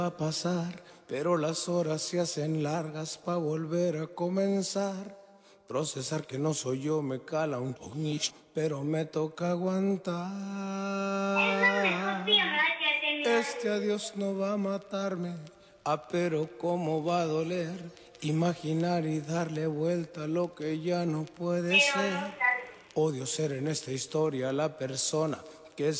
va a pasar, pero las horas se hacen largas pa' volver a comenzar. Procesar que no soy yo me cala un nicho, pero me toca aguantar. Este adiós no va a matarme, pero cómo va a doler. Imaginar y darle vuelta a lo que ya no puede ser. Odio ser en esta historia la persona